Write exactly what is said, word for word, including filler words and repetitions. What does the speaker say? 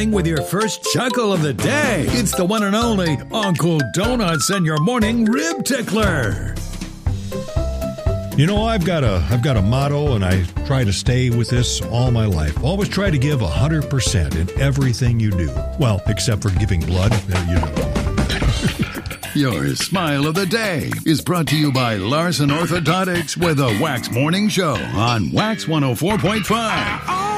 with your first chuckle of the day. It's the one and only Uncle Donuts and your morning rib tickler. You know, I've got a I've got a motto, and I try to stay with this all my life. Always try to give one hundred percent in everything you do. Well, except for giving blood, you know. Your smile of the day is brought to you by Larson Orthodontics with a Wax Morning Show on Wax one oh four point five.